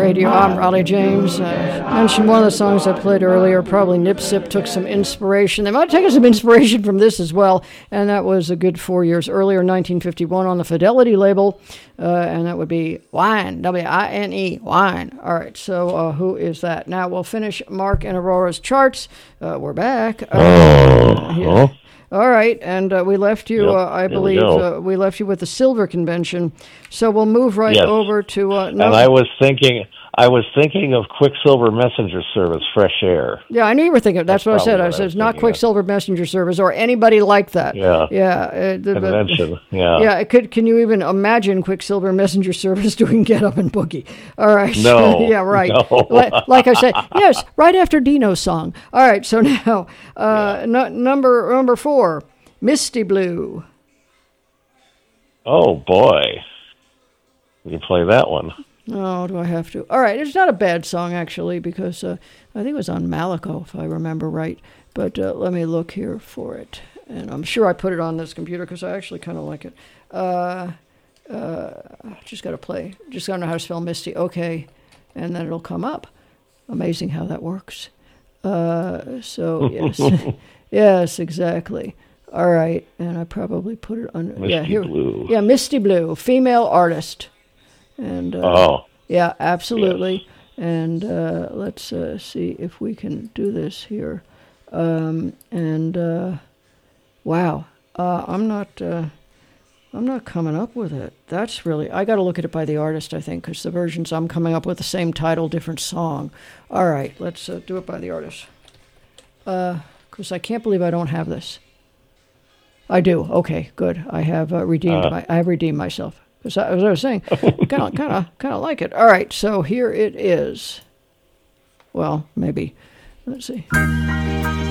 Radio. I'm Raleigh James. Mentioned one of the songs I played earlier. Probably Nip Sip took some inspiration. They might have taken some inspiration from this as well. And that was a good 4 years earlier, 1951, on the Fidelity label. And that would be Wine, W-I-N-E, Wine. All right, so who is that? Now we'll finish Mark and Aurora's charts. We're back. Yeah. All right, and we left you, I believe, we left you with the Silver Convention. So we'll move right over to... and I was thinking of Quicksilver Messenger Service, Fresh Air. Yeah, I knew you were thinking. That's what I said. I said it's not Quicksilver Messenger Service or anybody like that. Yeah. Convention. Yeah. Can you even imagine Quicksilver Messenger Service doing Get Up and Boogie? All right. No. Yeah, right. No. Like I said, yes, right after Dino's song. All right. So now, number 4, Misty Blue. Oh boy, you can play that one. Oh, do I have to? All right, it's not a bad song, actually, because I think it was on Malaco, if I remember right. But let me look here for it. And I'm sure I put it on this computer, because I actually kind of like it. Just got to play. Just got to know how to spell Misty. Okay, and then it'll come up. Amazing how that works. So, yes. Yes, exactly. All right, and I probably put it on... Misty Blue. Yeah, Misty Blue, female artist. And yeah, absolutely. Yeah. And let's see if we can do this here. Wow, I'm not coming up with it. That's really, I got to look at it by the artist, I think, because the versions I'm coming up with the same title, different song. All right, let's do it by the artist. Because I can't believe I don't have this. I do. Okay, good. I have redeemed myself. As I was saying, kind of like it. All right, so here it is. Well, maybe. Let's see.